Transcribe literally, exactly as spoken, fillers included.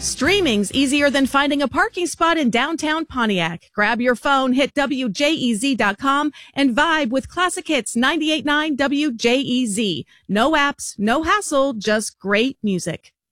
Streaming's easier than finding a parking spot in downtown Pontiac. Grab your phone, hit W J E Z dot com, and vibe with classic hits ninety-eight point nine W J E Z. No apps, no hassle, just great music.